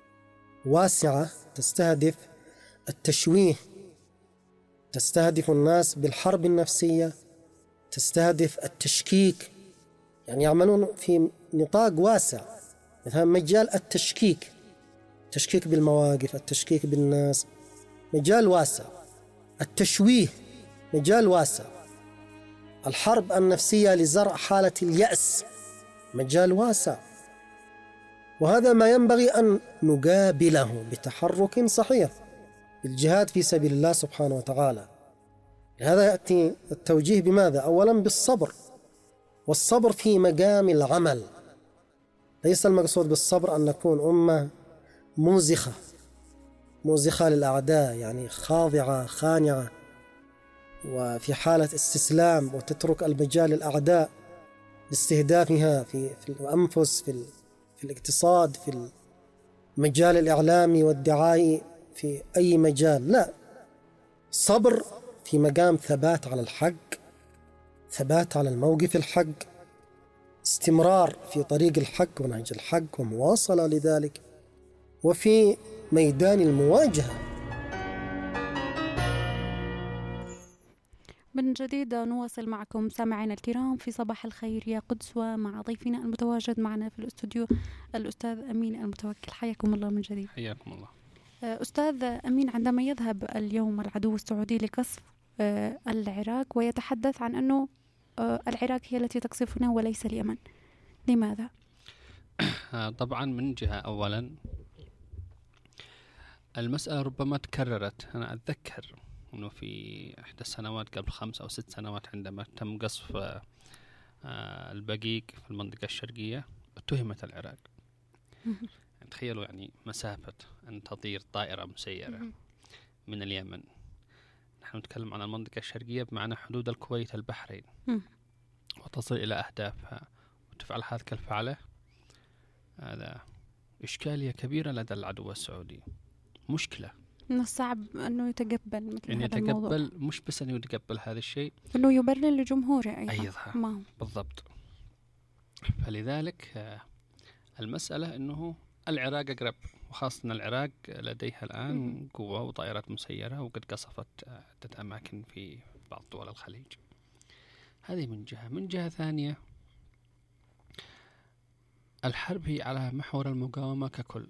واسعة تستهدف التشويه، تستهدف الناس بالحرب النفسية، تستهدف التشكيك، يعني يعملون في نطاق واسع. مثلا مجال التشكيك، التشكيك بالمواقف، التشكيك بالناس، مجال واسع. التشويه مجال واسع. الحرب النفسية لزرع حالة اليأس مجال واسع. وهذا ما ينبغي أن نقابله بتحرك صحيح، الجهاد في سبيل الله سبحانه وتعالى. لهذا يأتي التوجيه بماذا؟ أولا بالصبر، والصبر في مقام العمل. ليس المقصود بالصبر أن نكون أمة موزخة موزخة للأعداء، يعني خاضعة خانعة وفي حالة استسلام، وتترك المجال للأعداء لاستهدافها في في الأنفس، في في الاقتصاد، في المجال الإعلامي والدعائي، في أي مجال. لا، صبر في مقام ثبات على الحق، ثبات على الموقف الحق، استمرار في طريق الحق ونهج الحق ومواصلة لذلك، وفي ميدان المواجهة. من جديد نواصل معكم سامعينا الكرام في صباح الخير يا قدس، ومع ضيفنا المتواجد معنا في الاستوديو الأستاذ أمين المتوكل. حياكم الله من جديد. حياكم الله. أستاذ أمين، عندما يذهب اليوم العدو السعودي لقصف العراق ويتحدث عن أنه العراق هي التي تقصفنا وليس اليمن، لماذا؟ طبعا من جهة أولا المسألة ربما تكررت. أنا أتذكر أنه في إحدى السنوات قبل خمس أو ست سنوات عندما تم قصف البقيق في المنطقة الشرقية اتهمت العراق. تخيلوا يعني مسافة أن تطير طائرة مسيرة من اليمن. نحن نتكلم عن المنطقة الشرقية بمعنى حدود الكويت البحرين، وتصل إلى أهدافها وتفعل هذه الفعلة. هذا إشكالية كبيرة لدى العدو السعودي، مشكلة من الصعب أنه يتقبل مثل يعني هذا الموضوع. يتقبل، مش بس أنه يتقبل هذا الشيء، أنه يبرر لجمهوره أيضا. أيضا ما بالضبط. فلذلك آه، المسألة أنه العراق أقرب، وخاصة العراق لديها الآن قوة وطائرات مسيرة، وقد قصفت عدة أماكن في بعض دول الخليج. هذه من جهة. من جهة ثانية، الحرب هي على محور المقاومة ككل.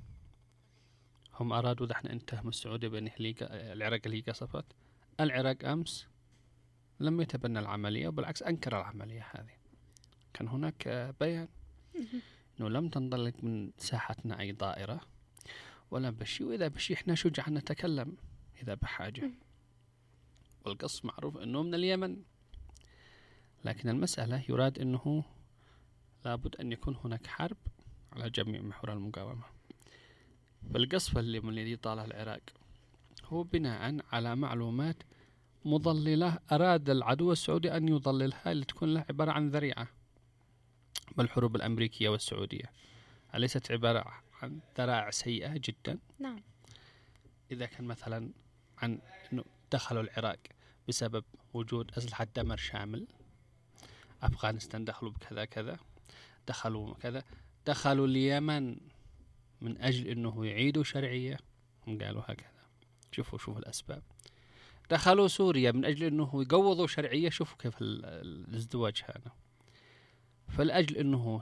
هم أرادوا دحنا نتهم السعودية بأن العراق اللي قصفت. العراق أمس لم يتبنى العملية، وبالعكس أنكر العملية هذه. كان هناك بيان أنه لم تنطلق من ساحتنا أي طائرة ولا بشي، وإذا بشي إحنا شجعا نتكلم إذا بحاجة. والقصف معروف أنه من اليمن، لكن المسألة يراد أنه لابد أن يكون هناك حرب على جميع محور المقاومة. فالقصف اللي من الذي طاله العراق هو بناء على معلومات مضللة أراد العدو السعودي أن يضللها لتكون له عبارة عن ذريعة بالحروب الأمريكية والسعودية، أليست عبارة عن ذرائع سيئة جدا؟ نعم. إذا كان مثلا عن أنه دخلوا العراق بسبب وجود أسلحة دمر شامل، أفغانستان دخلوا بكذا كذا، دخلوا كذا، دخلوا اليمن من أجل أنه يعيدوا شرعية، هم قالوا هكذا. شوفوا شوفوا الأسباب. دخلوا سوريا من أجل أنه يقوضوا شرعية، شوفوا كيف الازدواج هذا. فلأجل أنه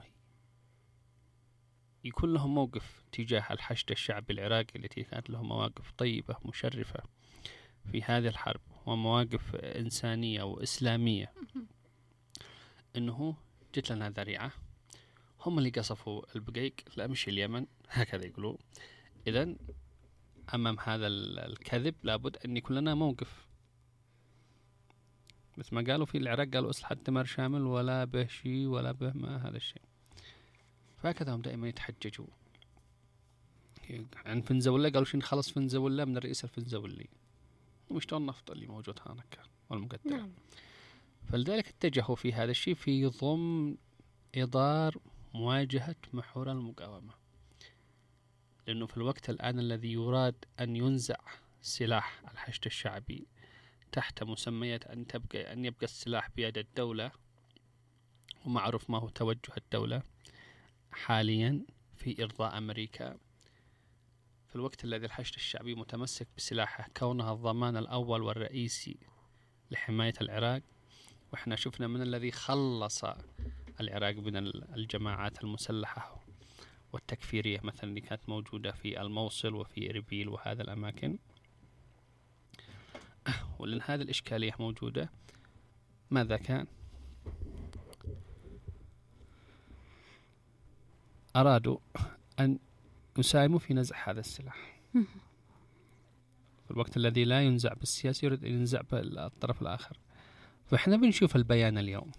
يكون لهم موقف تجاه الحشد الشعبي العراقي التي كانت لهم مواقف طيبة مشرفة في هذه الحرب ومواقف إنسانية وإسلامية، أنه جت لنا ذريعة، هم اللي قصفوا البقيق، لا مش اليمن، هكذا يقولوا. إذن أمام هذا الكذب لابد أن يكون لنا موقف، مثل ما قالوا في العراق، قالوا أسلحة دمار شامل ولا به شيء ولا به ما هذا الشيء. فهكذا هم دائما يتحججوا عن فنزويلا، قالوا شين خلص فنزويلا من الرئيس الفنزويلي، ومشتوا النفط اللي موجود هناك والمقدم. نعم. فلذلك اتجهوا في هذا الشيء في ضمن إطار مواجهة محور المقاومة، لأنه في الوقت الآن الذي يراد أن ينزع سلاح الحشد الشعبي تحت مسمية أن تبقى أن يبقى السلاح بيد الدولة، ومعروف ما هو توجه الدولة حاليا في إرضاء أمريكا، في الوقت الذي الحشد الشعبي متمسك بسلاحه كونها الضمان الأول والرئيسي لحماية العراق. وإحنا شفنا من الذي خلص العراق من الجماعات المسلحة والتكفيرية مثلا اللي كانت موجودة في الموصل وفي إربيل وهذا الأماكن. ولأن هذه الإشكالية موجودة، ماذا كان؟ أرادوا أن يساهموا في نزع هذا السلاح في الوقت الذي لا ينزع بالسياسة، يريد أن ينزع بالطرف الآخر. فإحنا بنشوف البيان اليوم،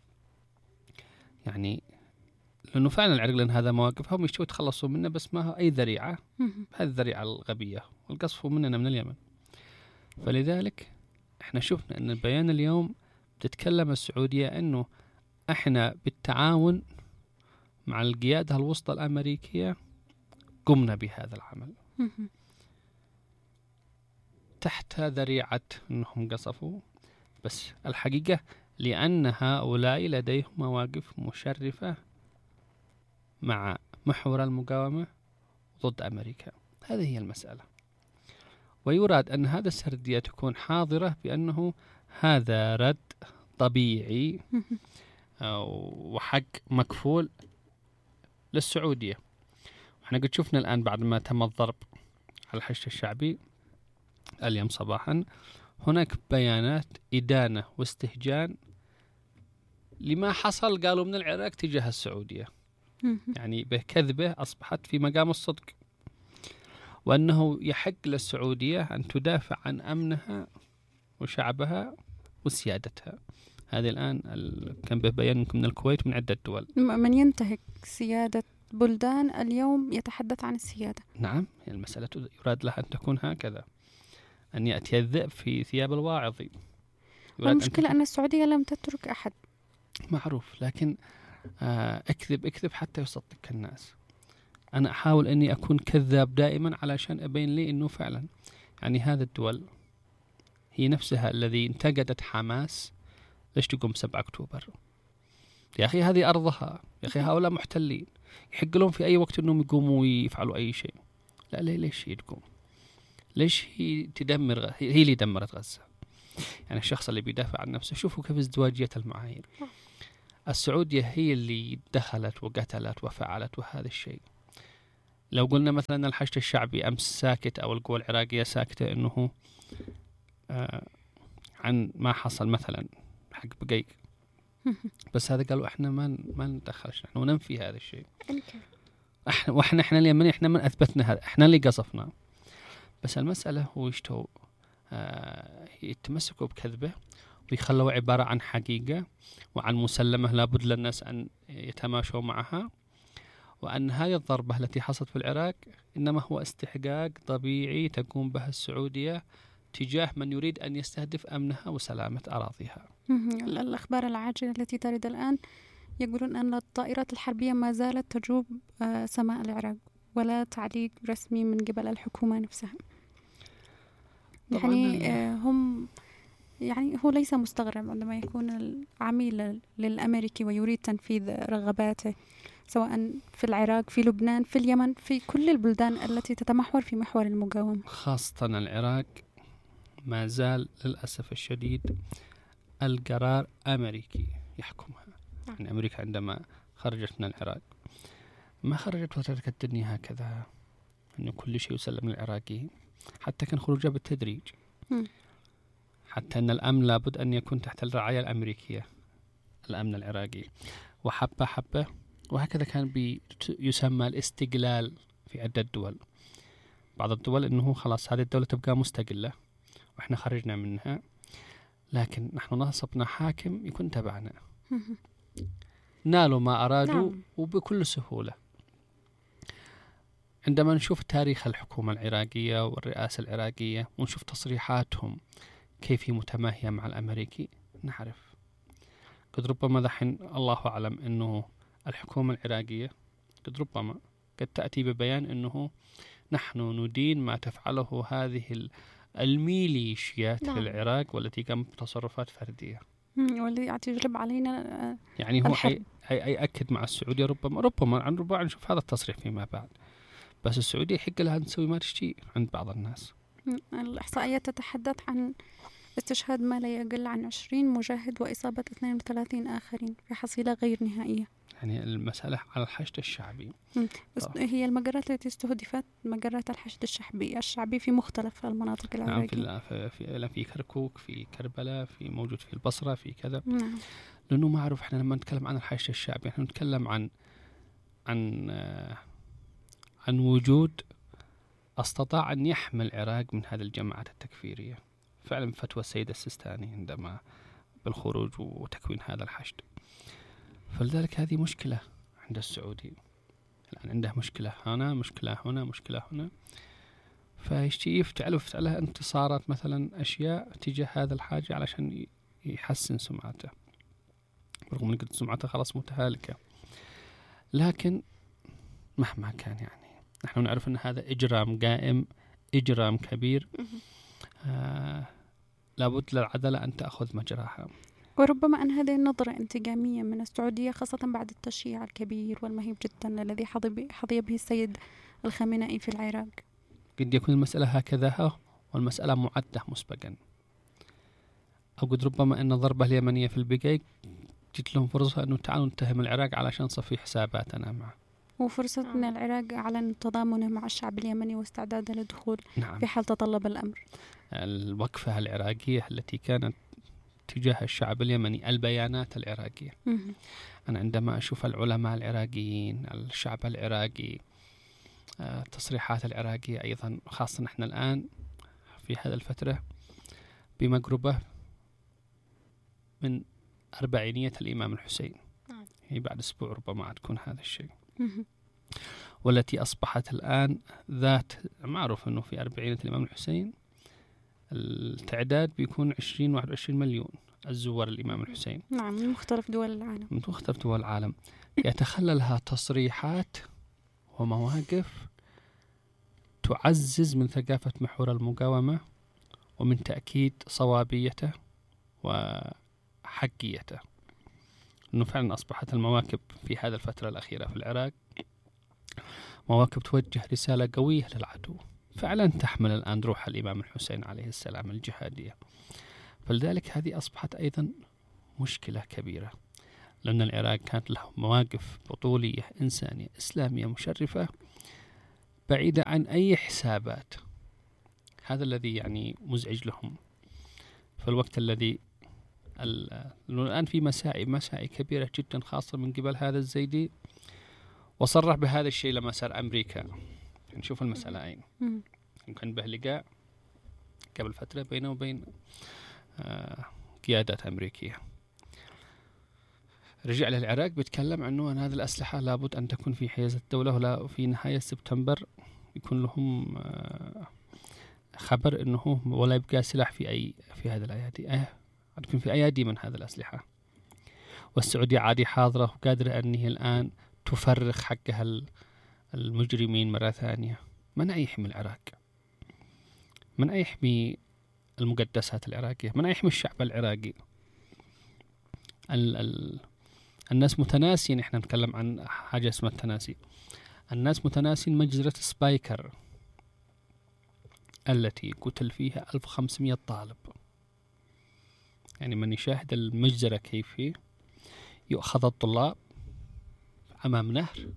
يعني لأنه فعلا العراق لأن هذا مواقفهم يشتوا يتخلصوا منه، بس ما هو أي ذريعة، هذه الذريعة الغبية والقصف مننا من اليمن. فلذلك إحنا شفنا أن البيان اليوم بتتكلم السعودية أنه إحنا بالتعاون مع القيادة الوسطى الأمريكية قمنا بهذا العمل تحت ذريعة أنهم قصفوا، بس الحقيقة لأن هؤلاء لديهم مواقف مشرفة مع محور المقاومة ضد أمريكا. هذه هي المسألة. ويراد أن هذا السردية تكون حاضرة بأنه هذا رد طبيعي وحق مكفول للسعودية. احنا قد شفنا الآن بعد ما تم الضرب على الحشد الشعبي اليوم صباحا هناك بيانات إدانة واستهجان لما حصل قالوا من العراق تجاه السعودية، يعني بكذبة أصبحت في مقام الصدق، وأنه يحق للسعودية أن تدافع عن أمنها وشعبها وسيادتها. هذه الآن كان ببيان من الكويت من عدة دول. من ينتهك سيادة بلدان اليوم يتحدث عن السيادة. نعم، المسألة يراد لها أن تكون هكذا، أن يأتي الذئب في ثياب الواعظ. المشكلة أن, أن السعودية لم تترك أحد، معروف، لكن آه اكذب اكذب حتى يصدق الناس. أنا أحاول أني أكون كذاب دائما علشان أبين لي أنه فعلا يعني هذا الدول هي نفسها الذي انتقدت حماس ليش تقوم سبعة أكتوبر. يا أخي هذه أرضها، يا أخي هؤلاء محتلين، يحق لهم في أي وقت أنهم يقوموا ويفعلوا أي شيء. لا ليه ليش هي تقوم؟ ليش هي تدمر غ... هي اللي دمرت غزة؟ يعني الشخص اللي بيدافع عن نفسه شوفوا كيف ازدواجية المعايير. السعودية هي اللي دخلت وقتلت وفعلت وهذا الشيء. لو قلنا مثلا الحشد الشعبي أمس ساكت أو القوى العراقية ساكتة أنه آه عن ما حصل مثلا حق بقيق، بس هذا قالوا احنا ما ما ندخلش، نحن ننفي هذا الشيء. احنا واحنا احنا اليمني احنا من اثبتنا هذا، احنا اللي قصفنا. بس المسألة هو يشتوا آه يتمسكوا بكذبة ويخلوا عبارة عن حقيقة وعن مسلمة لابد للناس أن يتماشوا معها، وأن هذه الضربة التي حصلت في العراق إنما هو استحقاق طبيعي تقوم به السعودية تجاه من يريد أن يستهدف أمنها وسلامة أراضيها. الأخبار العاجلة التي ترد الآن يقولون أن الطائرات الحربية ما زالت تجوب سماء العراق ولا تعليق رسمي من قبل الحكومة نفسها. يعني هم يعني هو ليس مستغرب عندما يكون العميل للأمريكي ويريد تنفيذ رغباته سواء في العراق، في لبنان، في اليمن، في كل البلدان التي تتمحور في محور المقاومة. خاصة العراق ما زال للأسف الشديد القرار أمريكي يحكمها. يعني أمريكا عندما خرجت من العراق ما خرجت وتركت الدنيا هكذا أنه كل شيء يسلم للعراقيين، حتى كان خروجها بالتدريج، حتى أن الأمن لابد أن يكون تحت الرعاية الأمريكية، الأمن العراقي، وحبة حبة، وهكذا كان يسمى الاستقلال في عدة دول. بعض الدول أنه خلاص هذه الدولة تبقى مستقلة وإحنا خرجنا منها، لكن نحن نصبنا حاكم يكون تبعنا. نالوا ما أرادوا نعم. وبكل سهولة. عندما نشوف تاريخ الحكومة العراقية والرئاسة العراقية ونشوف تصريحاتهم كيف هي متماهية مع الأمريكي نعرف قد ربما دحين الله أعلم أنه الحكومة العراقية قد ربما قد تأتي ببيان أنه نحن ندين ما تفعله هذه الميليشيات نعم. في العراق والتي قامت بتصرفات فردية والذي تجلب علينا يعني هو أي أكد مع السعودية ربما ربما عن ربما نشوف هذا التصريح فيما بعد، بس السعودية يحق لها أن تسوي ما تشتي عند بعض الناس. الإحصائيات تتحدث عن استشهاد ما لا يقل عن عشرين مجاهد وإصابة اثنين وثلاثين آخرين في حصيلة غير نهائية. يعني المسألة على الحشد الشعبي. هي المجرات التي استهدفت مجرات الحشد الشعبي الشعبي في مختلف المناطق العراقية. نعم في في في كركوك، في كربلاء، في موجود في البصرة، في كذا. نعم. لأنه ما أعرف إحنا لما نتكلم عن الحشد الشعبي إحنا نتكلم عن عن آه عن وجود استطاع أن يحمي العراق من هذه الجماعات التكفيرية. فعلا فتوى السيد السيستاني عندما بالخروج وتكوين هذا الحشد. فلذلك هذه مشكلة عند السعودي الآن، عنده مشكلة هنا، مشكلة هنا، مشكلة هنا، فيشتي يفتعل ويفتعلها انتصارات مثلا أشياء تجاه هذا الحاجة علشان يحسن سمعته، رغم أن سمعته خلاص متهالكة. لكن مهما كان يعني نحن نعرف أن هذا إجرام قائم، إجرام كبير، آه لابد للعدالة أن تأخذ مجراها. وربما أن هذه النظرة انتقامية من السعودية خاصة بعد التشييع الكبير والمهيب جدا الذي حظي به السيد الخامنئي في العراق. قد يكون المسألة هكذا والمسألة معدة مسبقا، أو قد ربما أن الضربة اليمنية في البقيق جت لهم فرصة أنه تعالوا نتهم العراق علشان صفي حساباتنا معه، وفرصة أن العراق أعلن تضامنه مع الشعب اليمني واستعداده للدخول نعم. في حال تطلب الأمر. الوقفة العراقية التي كانت تجاه الشعب اليمني، البيانات العراقية. م- أنا عندما أشوف العلماء العراقيين، الشعب العراقي، التصريحات العراقية أيضا، خاصة نحن الآن في هذه الفترة بمقربة من أربعينية الإمام الحسين، هي بعد أسبوع ربما تكون هذا الشيء، والتي أصبحت الآن ذات معروف أنه في أربعينية الإمام الحسين التعداد بيكون عشرين واحد وعشرين مليون الزوار الإمام الحسين. نعم، من مختلف دول العالم. من مختلف دول العالم يتخللها تصريحات ومواقف تعزز من ثقافة محور المقاومة ومن تأكيد صوابيته وحقيته. أنه فعلا أصبحت المواكب في هذه الفترة الأخيرة في العراق مواكب توجه رسالة قوية للعدو، فعلا تحمل الآن روح الإمام الحسين عليه السلام الجهادية. فلذلك هذه أصبحت أيضا مشكلة كبيرة، لأن العراق كانت له مواقف بطولية إنسانية إسلامية مشرفة بعيدة عن أي حسابات. هذا الذي يعني مزعج لهم في الوقت الذي الآن في مساعي مساعي كبيرة جدا خاصة من قبل هذا الزيدي، وصرح بهذا الشيء لما صار أمريكا. نشوف المسألة أين يمكن به لقاء قبل فترة بينه وبين آه قيادات أمريكية. رجع للعراق بيتكلم عنه أن هذه الأسلحة لابد أن تكون في حيز الدولة، ولا في نهاية سبتمبر يكون لهم آه خبر أنه ولا يبقى سلاح في أي في هذه الأيادي، أه يكون في أيادي من هذه الأسلحة. والسعودية عادي حاضرة وقادرة أنها الآن تفرغ حقها المجرمين مرة ثانية. من أي يحمي العراق؟ من أي يحمي المقدسات العراقية؟ من أي يحمي الشعب العراقي؟ ال ال الناس متناسين. إحنا نتكلم عن حاجة اسمها التناسي. الناس متناسين مجزرة سبايكر التي قتل فيها ألف وخمسمائة طالب. يعني من يشاهد المجزرة كيف هي، يؤخذ الطلاب أمام نهر،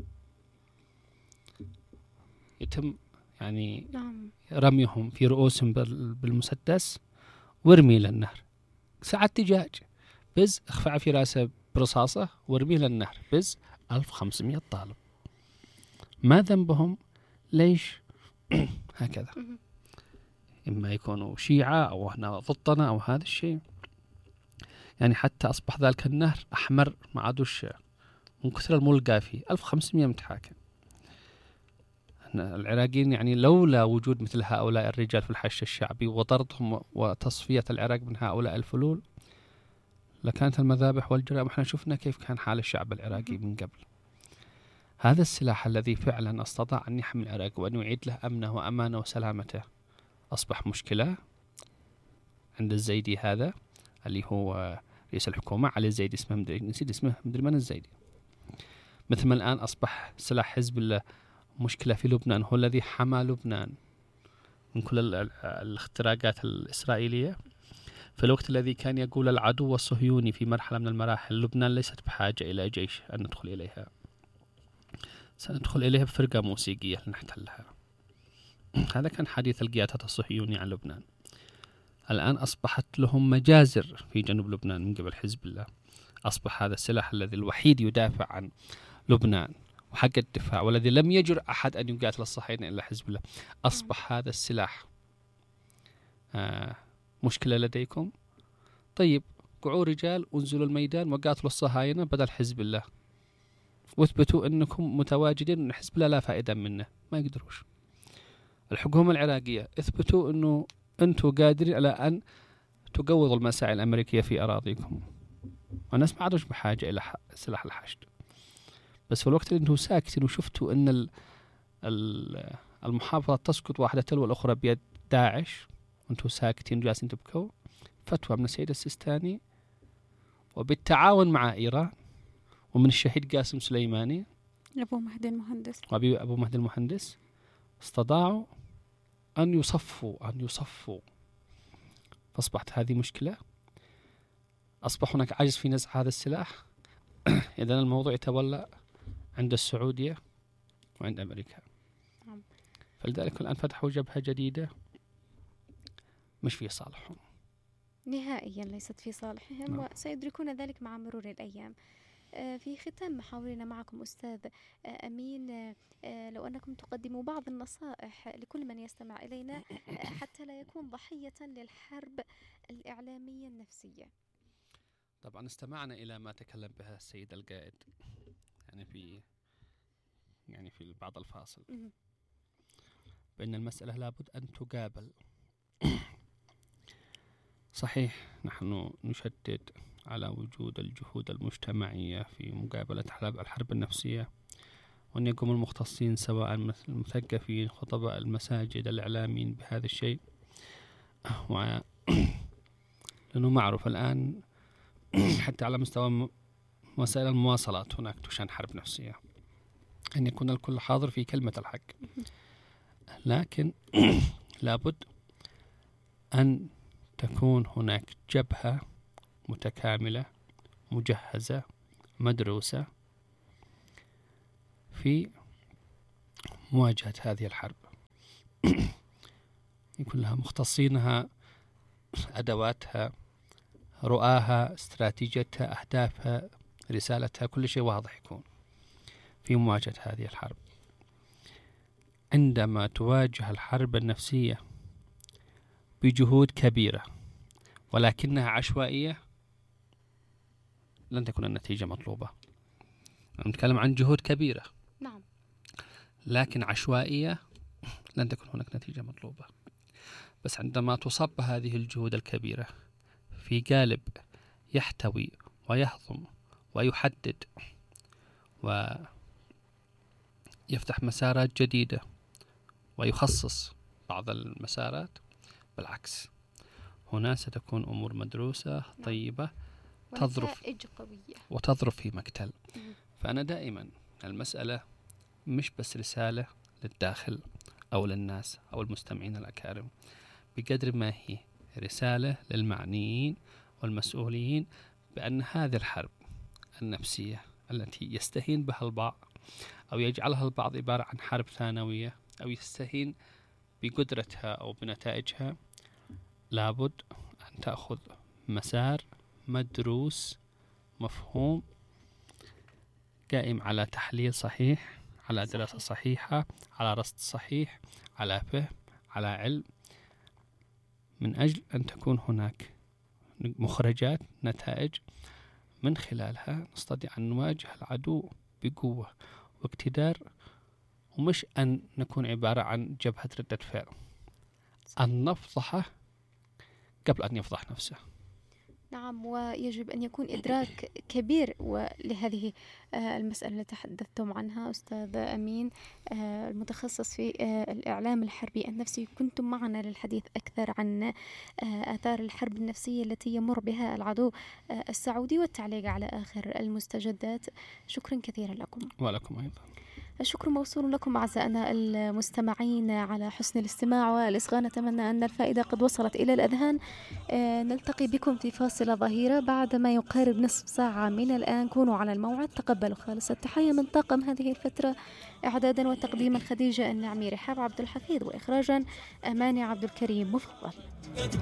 يتم يعني رميهم في رؤوسهم بالمسدس وارمي للنهر. ساعة دجاج بز اخفع في راسه برصاصة وارمي للنهر بز ألف وخمسمائة طالب. ما ذنبهم؟ ليش هكذا؟ إما يكونوا شيعة أو هنا ضدنا أو هذا الشيء. يعني حتى أصبح ذلك النهر أحمر ما عادوش من كثر الملقى فيه. ألف وخمسمائة متحاكم. العراقيين يعني لولا وجود مثل هؤلاء الرجال في الحشد الشعبي وطردهم وتصفية العراق من هؤلاء الفلول لكانت المذابح والجرائم. احنا شفنا كيف كان حال الشعب العراقي من قبل. هذا السلاح الذي فعلا استطاع أن يحمي العراق وأن يعيد له أمنه وأمانه وسلامته أصبح مشكلة عند الزيدي هذا اللي هو رئيس الحكومة علي الزيدي. اسمه مدري نسيت اسمه مدري من الزيدي. مثل ما الآن أصبح سلاح حزب الله مشكلة في لبنان، هو الذي حمى لبنان من كل الاختراقات الإسرائيلية في الوقت الذي كان يقول العدو الصهيوني في مرحلة من المراحل لبنان ليست بحاجة إلى جيش أن ندخل إليها، سندخل إليها بفرقة موسيقية لنحتلها. هذا كان حديث القيادة الصهيوني عن لبنان. الآن أصبحت لهم مجازر في جنوب لبنان من قبل حزب الله. أصبح هذا السلاح الذي الوحيد يدافع عن لبنان وحق الدفاع والذي لم يجر أحد أن يقاتل الصهاينة إلا حزب الله. أصبح هذا السلاح آه مشكلة لديكم. طيب قعوا رجال وانزلوا الميدان وقاتلوا الصهاينة بدل حزب الله، واثبتوا أنكم متواجدين وأن حزب الله لا فائدة منه. ما يقدروش. الحكومة العراقية اثبتوا أنه أنتم قادرين على أن تقوضوا المساعي الأمريكية في أراضيكم. والناس ما عادوش بحاجة إلى سلاح الحشد. بس في الوقت اللي أنتم ساكتين وشفتوا أن المحافظة تسقط واحدة تلو الأخرى بيد داعش وأنتم ساكتين جالسين تبكوا، فتوى من السيد السيستاني وبالتعاون مع إيران ومن الشهيد قاسم سليماني أبو مهدي المهندس وأبي أبو مهدي المهندس استطاعوا أن يصفوا أن يصفوا فأصبحت هذه مشكلة. أصبح هناك عجز في نزع هذا السلاح. إذن الموضوع يتولى عند السعودية وعند أمريكا. فلذلك الآن فتحوا جبهة جديدة مش في صالحهم نهائيا، ليست في صالحهم. نعم. وسيدركون ذلك مع مرور الأيام. في ختام محاورنا معكم أستاذ أمين، لو أنكم تقدموا بعض النصائح لكل من يستمع إلينا حتى لا يكون ضحية للحرب الإعلامية النفسية. طبعا استمعنا إلى ما تكلم بها السيد القائد يعني في يعني في بعض الفاصل بأن المسألة لابد أن تقابل. صحيح نحن نشدد على وجود الجهود المجتمعية في مقابلة الحرب النفسية وأن يقوم المختصين سواء المثقفين خطباء المساجد الإعلاميين بهذا الشيء. و... لأنه معروف الآن حتى على مستوى وسائل المواصلات هناك تشن حرب نفسية، أن يكون الكل حاضر في كلمة الحق، لكن لابد أن تكون هناك جبهة متكاملة مجهزة مدروسة في مواجهة هذه الحرب. يكون لها مختصينها، أدواتها، رؤاها، استراتيجيتها، أهدافها، رسالتها، كل شيء واضح يكون في مواجهة هذه الحرب. عندما تواجه الحرب النفسية بجهود كبيرة ولكنها عشوائية لن تكون النتيجة مطلوبة. نتكلم عن جهود كبيرة نعم لكن عشوائية لن تكون هناك نتيجة مطلوبة. بس عندما تصب هذه الجهود الكبيرة في قالب يحتوي ويهضم ويحدد ويفتح مسارات جديدة ويخصص بعض المسارات، بالعكس هنا ستكون أمور مدروسة طيبة تظرف وتظرف في مقتل. فأنا دائما المسألة مش بس رسالة للداخل أو للناس أو المستمعين الأكارم، بقدر ما هي رسالة للمعنيين والمسؤولين بأن هذه الحرب النفسية التي يستهين بها البعض أو يجعلها البعض عبارة عن حرب ثانوية أو يستهين بقدرتها أو بنتائجها، لابد أن تأخذ مسار مدروس مفهوم قائم على تحليل صحيح، على دراسة صحيحة، على رصد صحيح، على فهم، على علم، من أجل أن تكون هناك مخرجات، نتائج من خلالها نستطيع أن نواجه العدو بقوة واقتدار، ومش أن نكون عبارة عن جبهة ردة فعل، أن نفضحه قبل أن يفضح نفسه. نعم، ويجب أن يكون إدراك كبير لهذه المسألة التي تحدثتم عنها أستاذ أمين المتخصص في الإعلام الحربي النفسي. كنتم معنا للحديث أكثر عن آثار الحرب النفسية التي يمر بها العدو السعودي والتعليق على آخر المستجدات. شكرا كثيرا لكم. ولكم أيضا. الشكر موصول لكم أعزائنا المستمعين على حسن الاستماع والإصغاء. نتمنى أن الفائدة قد وصلت إلى الأذهان. آه نلتقي بكم في فاصلة ظهيرة بعد ما يقارب نصف ساعة من الآن. كونوا على الموعد. تقبلوا خالص التحية من طاقم هذه الفترة، إعدادا وتقديما خديجة النعمي، رحاب عبد الحفيظ، وإخراجا أماني عبد الكريم. مفضل.